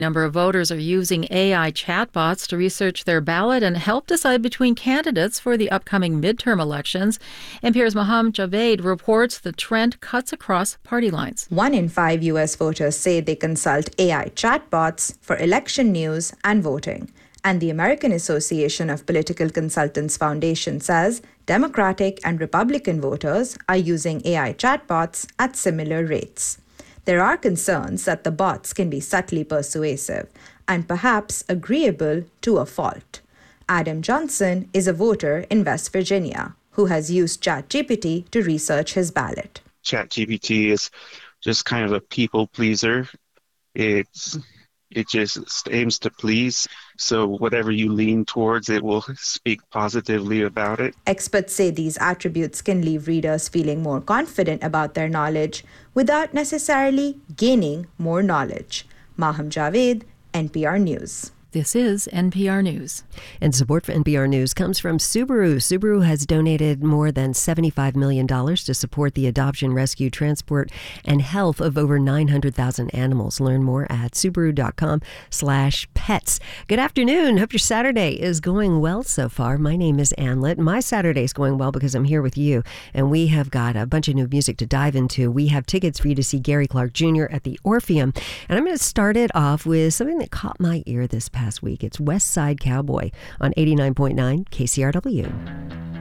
Number of voters are using AI chatbots to research their ballot and help decide between candidates for the upcoming midterm elections. NPR's Maham Javed reports the trend cuts across party lines. 1 in 5 U.S. voters say they consult AI chatbots for election news and voting. And the American Association of Political Consultants Foundation says Democratic and Republican voters are using AI chatbots at similar rates. There are concerns that the bots can be subtly persuasive and perhaps agreeable to a fault. Adam Johnson is a voter in West Virginia who has used ChatGPT to research his ballot. ChatGPT is just kind of a people pleaser. It just aims to please. So whatever you lean towards, it will speak positively about it. Experts say these attributes can leave readers feeling more confident about their knowledge without necessarily gaining more knowledge. Maham Javed, NPR News. This is NPR News. And support for NPR News comes from Subaru. Subaru has donated more than $75 million to support the adoption, rescue, transport, and health of over 900,000 animals. Learn more at Subaru.com/pets. Good afternoon. Hope your Saturday is going well so far. My name is Ann Litt. My Saturday is going well because I'm here with you, and we have got a bunch of new music to dive into. We have tickets for you to see Gary Clark Jr. at the Orpheum, and I'm going to start it off with something that caught my ear this past week. It's West Side Cowboy on 89.9 KCRW.